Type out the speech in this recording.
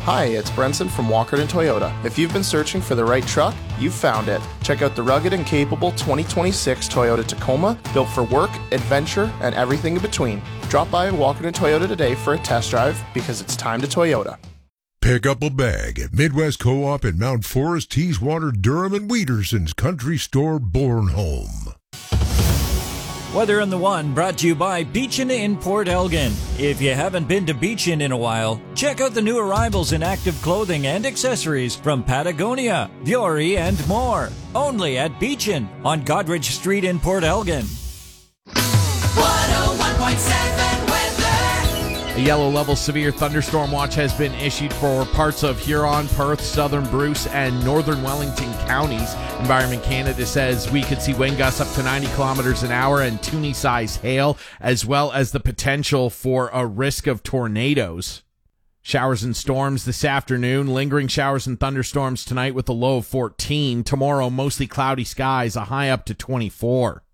Hi, it's Brenson from Walkerton Toyota. If you've been searching for the right truck, you've found it. Check out the rugged and capable 2026 Toyota Tacoma, built for work, adventure, and everything in between. Drop by Walkerton Toyota today for a test drive because it's time to Toyota. Pick up a bag at Midwest Co-op in Mount Forest, Teeswater, Durham, and Wheaterson's Country Store Bornholm. Weather in the One brought to you by Beechin in Port Elgin. If you haven't been to Beechin in a while, check out the new arrivals in active clothing and accessories from Patagonia, Vuori, and more. Only at Beechin on Godrich Street in Port Elgin. 101.7 weather. A yellow level severe thunderstorm watch has been issued for parts of Huron, Perth, southern Bruce, and northern Wellington counties. Environment Canada says we could see wind gusts up to 90 kilometers an hour and Toonie-size hail, as well as the potential for a risk of tornadoes. Showers and storms this afternoon. Lingering showers and thunderstorms tonight with a low of 14. Tomorrow, mostly cloudy skies, a high up to 24.